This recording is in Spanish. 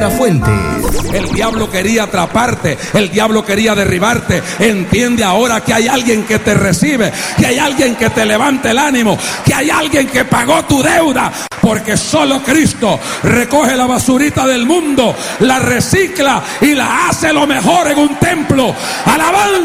Piedra Fuentes. El diablo quería atraparte, el diablo quería derribarte. Entiende ahora que hay alguien que te recibe, que hay alguien que te levante el ánimo, que hay alguien que pagó tu deuda, porque solo Cristo recoge la basurita del mundo, la recicla y la hace lo mejor en un templo. Alabando